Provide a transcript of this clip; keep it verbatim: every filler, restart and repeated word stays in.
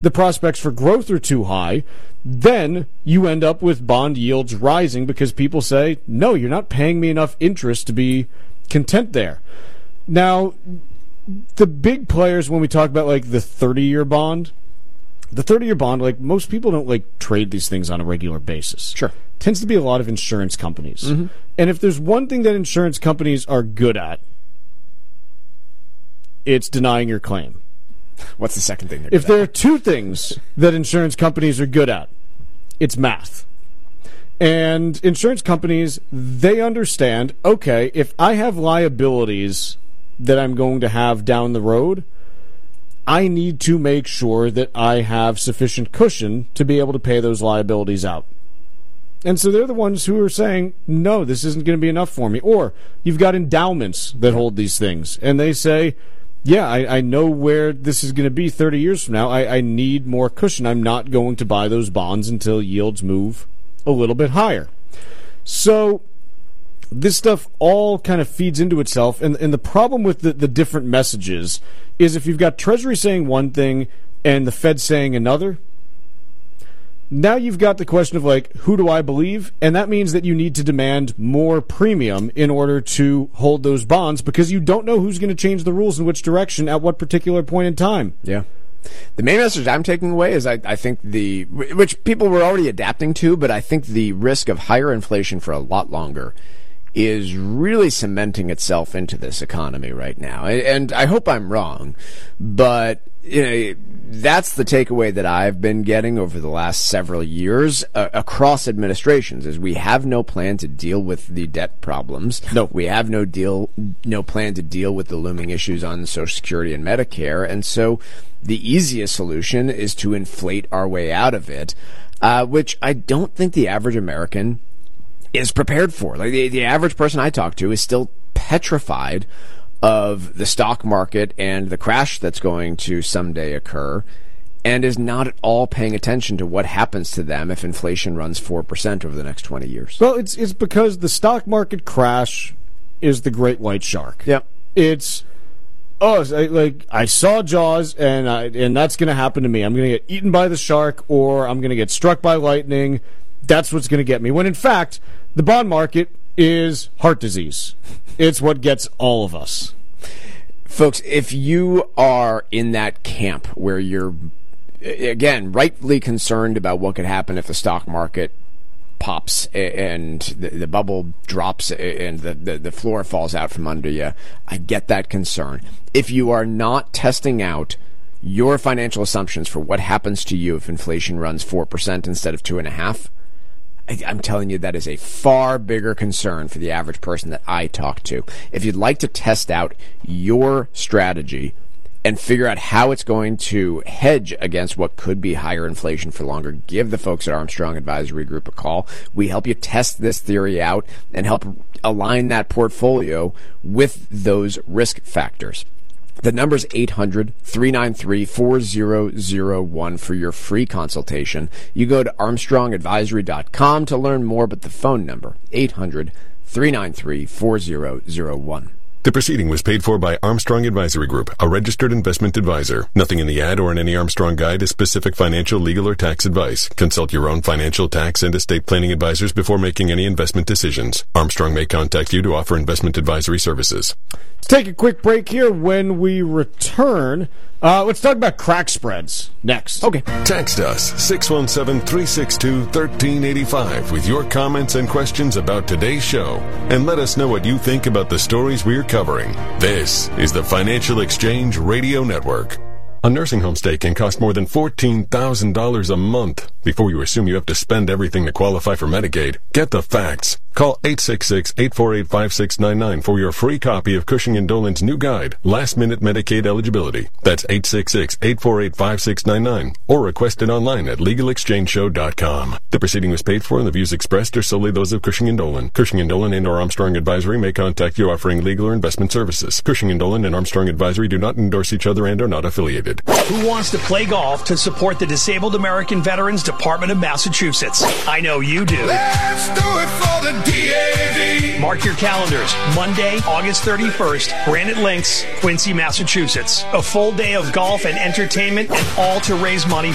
the prospects for growth are too high, then you end up with bond yields rising because people say, no, you're not paying me enough interest to be content there. Now, the big players, when we talk about like the thirty-year bond, the thirty-year bond, like most people don't like trade these things on a regular basis. Sure. Tends to be a lot of insurance companies. Mm-hmm. And if there's one thing that insurance companies are good at, it's denying your claim. What's the second thing they're If good there at? are two things that insurance companies are good at, it's math. And insurance companies, they understand, okay, if I have liabilities that I'm going to have down the road, I need to make sure that I have sufficient cushion to be able to pay those liabilities out. And so they're the ones who are saying, no, this isn't going to be enough for me. Or you've got endowments that hold these things, and they say, yeah, I, I know where this is going to be thirty years from now. I, I need more cushion. I'm not going to buy those bonds until yields move a little bit higher. So this stuff all kind of feeds into itself, and, and the problem with the, the different messages is if you've got Treasury saying one thing and the Fed saying another, now you've got the question of, like, who do I believe? And that means that you need to demand more premium in order to hold those bonds because you don't know who's going to change the rules in which direction at what particular point in time. Yeah. The main message I'm taking away is I, I think the, which people were already adapting to, but I think the risk of higher inflation for a lot longer is really cementing itself into this economy right now. And I hope I'm wrong, but you know, that's the takeaway that I've been getting over the last several years uh, across administrations is we have no plan to deal with the debt problems. No. We have no deal, no plan to deal with the looming issues on Social Security and Medicare. And so the easiest solution is to inflate our way out of it, uh, which I don't think the average American is prepared for. Like the, the average person I talk to is still petrified of the stock market and the crash that's going to someday occur, and is not at all paying attention to what happens to them if inflation runs four percent over the next twenty years. Well, it's it's because the stock market crash is the great white shark. Yep. It's, oh, it's like, I saw Jaws, and I, and that's going to happen to me. I'm going to get eaten by the shark, or I'm going to get struck by lightning. That's what's going to get me. When, in fact, the bond market is heart disease. It's what gets all of us. Folks, if you are in that camp where you're, again, rightfully concerned about what could happen if the stock market pops and the, the bubble drops and the, the, the floor falls out from under you, I get that concern. If you are not testing out your financial assumptions for what happens to you if inflation runs four percent instead of two point five, I'm telling you, that is a far bigger concern for the average person that I talk to. If you'd like to test out your strategy and figure out how it's going to hedge against what could be higher inflation for longer, give the folks at Armstrong Advisory Group a call. We help you test this theory out and help align that portfolio with those risk factors. The number is eight hundred, three nine three, four zero zero one for your free consultation. You go to armstrong advisory dot com to learn more, but the phone number, eight hundred, three nine three, four zero zero one. The proceeding was paid for by Armstrong Advisory Group, a registered investment advisor. Nothing in the ad or in any Armstrong guide is specific financial, legal, or tax advice. Consult your own financial, tax, and estate planning advisors before making any investment decisions. Armstrong may contact you to offer investment advisory services. Let's take a quick break here. When we return, uh, let's talk about crack spreads next. Okay. Text us six one seven, three six two, one three eight five with your comments and questions about today's show, and let us know what you think about the stories we're covering. This is the Financial Exchange Radio Network. A nursing home stay can cost more than fourteen thousand dollars a month. Before you assume you have to spend everything to qualify for Medicaid, get the facts. Call eight six six, eight four eight, five six nine nine for your free copy of Cushing and Dolan's new guide, Last Minute Medicaid Eligibility. That's eight six six, eight four eight, five six nine nine, or request it online at legal exchange show dot com. The proceeding was paid for and the views expressed are solely those of Cushing and Dolan. Cushing and Dolan and or Armstrong Advisory may contact you offering legal or investment services. Cushing and Dolan and Armstrong Advisory do not endorse each other and are not affiliated. Who wants to play golf to support the Disabled American Veterans Department of Massachusetts? I know you do. Let's do it for the D A V. Mark your calendars. Monday, August thirty-first, Granite Links, Quincy, Massachusetts. A full day of golf and entertainment, and all to raise money